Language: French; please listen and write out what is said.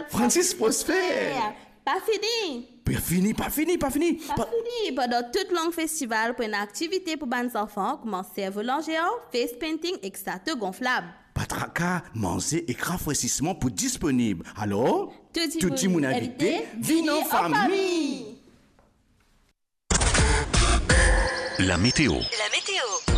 Francis Prosper. Pas fini. Pas fini. Pendant tout long festival, pour une activité pour les enfants, comme cerf-volant géant, face painting et statue gonflable. Patraka, manger et rafraîchissement pour disponible. Alors, tout le monde invité, vino en famille. La météo.